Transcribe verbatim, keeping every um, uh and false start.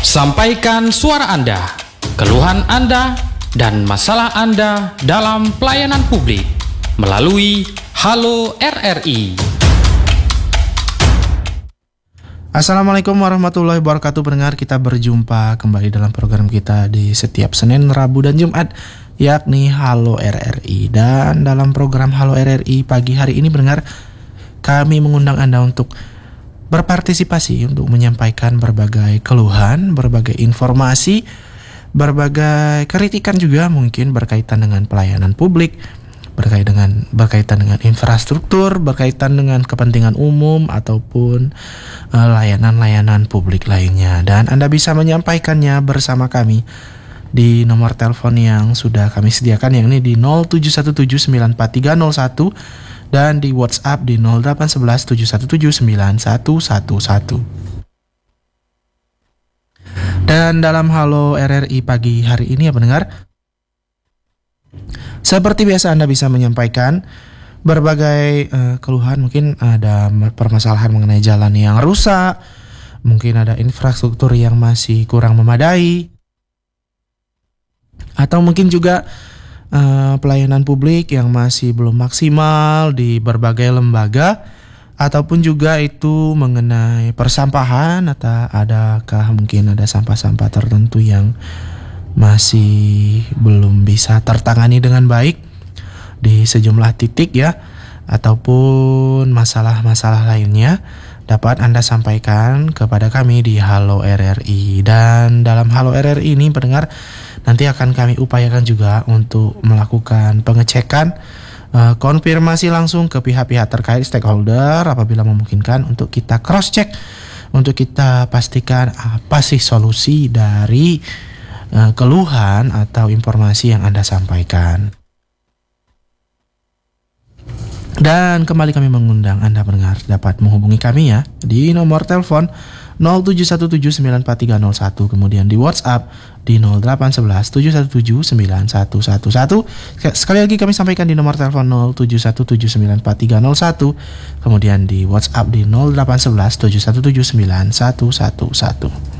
Sampaikan suara Anda, keluhan Anda, dan masalah Anda dalam pelayanan publik melalui Halo R R I. Assalamualaikum warahmatullahi wabarakatuh. Pendengar, kita berjumpa kembali dalam program kita di setiap Senin, Rabu, dan Jumat, yakni Halo R R I. Dan dalam program Halo R R I pagi hari ini, pendengar, kami mengundang Anda untuk berpartisipasi, untuk menyampaikan berbagai keluhan, berbagai informasi, berbagai kritikan juga mungkin berkaitan dengan pelayanan publik, berkaitan dengan berkaitan dengan infrastruktur, berkaitan dengan kepentingan umum ataupun uh, layanan-layanan publik lainnya. Dan Anda bisa menyampaikannya bersama kami di nomor telepon yang sudah kami sediakan, yang ini di nol tujuh satu tujuh sembilan empat tiga nol satu dan di WhatsApp di nol delapan satu satu tujuh satu tujuh sembilan satu satu satu. Dan dalam Halo R R I pagi hari ini, ya pendengar, seperti biasa Anda bisa menyampaikan berbagai uh, keluhan. Mungkin ada permasalahan mengenai jalan yang rusak, mungkin ada infrastruktur yang masih kurang memadai, atau mungkin juga uh, pelayanan publik yang masih belum maksimal di berbagai lembaga, ataupun juga itu mengenai persampahan, atau adakah mungkin ada sampah-sampah tertentu yang masih belum bisa tertangani dengan baik di sejumlah titik, ya, ataupun masalah-masalah lainnya dapat Anda sampaikan kepada kami di Halo R R I. Dan dalam Halo R R I ini, pendengar, nanti akan kami upayakan juga untuk melakukan pengecekan, uh, konfirmasi langsung ke pihak-pihak terkait, stakeholder, apabila memungkinkan, untuk kita cross check, untuk kita pastikan apa sih solusi dari uh, keluhan atau informasi yang Anda sampaikan. Dan kembali kami mengundang Anda, pendengar, dapat menghubungi kami, ya, di nomor telepon nol tujuh satu tujuh sembilan empat tiga nol satu, kemudian di WhatsApp di nol delapan satu satu tujuh satu tujuh sembilan satu satu satu. Sekali lagi kami sampaikan di nomor telepon nol tujuh satu tujuh sembilan empat tiga nol satu, kemudian di WhatsApp di nol delapan satu satu tujuh satu tujuh sembilan satu satu satu.